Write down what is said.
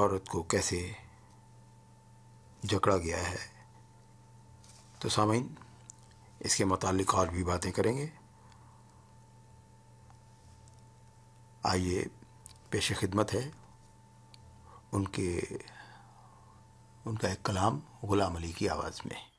औरत को कैसे जकड़ा गया है। तो सामीन, इसके मुतालिक और भी बातें करेंगे। आइए, पेश खिदमत है उनका एक कलाम गुलाम अली की आवाज़ में।